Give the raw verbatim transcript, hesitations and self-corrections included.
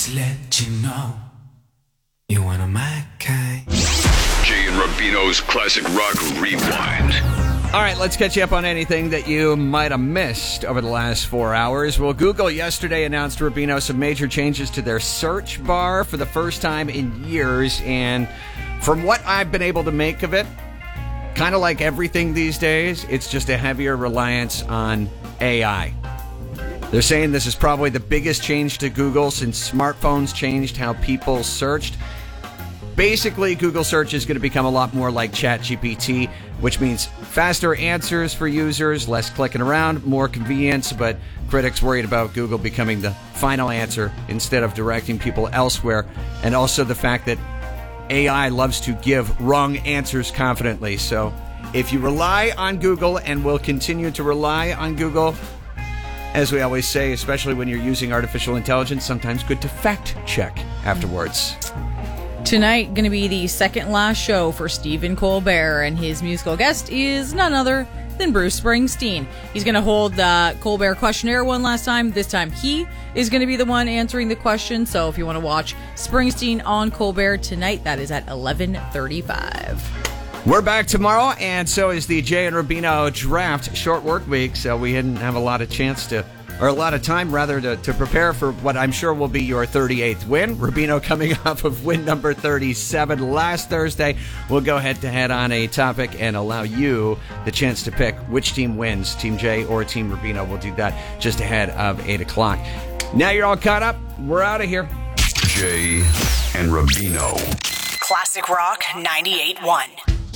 Just let you know you one of my kind. Jay and Rubino's Classic Rock Rewind. All right, let's catch you up on anything that you might have missed over the last four hours. Well, Google yesterday announced, Rubino, some major changes to their search bar for the first time in years. And from what I've been able to make of it, kind of like everything these days, it's just a heavier reliance on A I. They're saying this is probably the biggest change to Google since smartphones changed how people searched. Basically, Google search is going to become a lot more like ChatGPT, which means faster answers for users, less clicking around, more convenience, but critics worried about Google becoming the final answer instead of directing people elsewhere, and also the fact that A I loves to give wrong answers confidently. So if you rely on Google and will continue to rely on Google, as we always say, especially when you're using artificial intelligence, sometimes good to fact check afterwards. Tonight, going to be the second last show for Stephen Colbert, and his musical guest is none other than Bruce Springsteen. He's going to hold the Colbert questionnaire one last time. This time, he is going to be the one answering the question. So if you want to watch Springsteen on Colbert tonight, that is at eleven thirty-five. We're back tomorrow, and so is the Jay and Rubino draft. Short work week, so we didn't have a lot of chance to, or a lot of time, rather, to, to prepare for what I'm sure will be your thirty-eighth win. Rubino coming off of win number thirty-seven last Thursday. We'll go head-to-head on a topic and allow you the chance to pick which team wins, Team Jay or Team Rubino. We'll do that just ahead of eight o'clock. Now you're all caught up. We're out of here. Jay and Rubino. Classic Rock ninety-eight point one.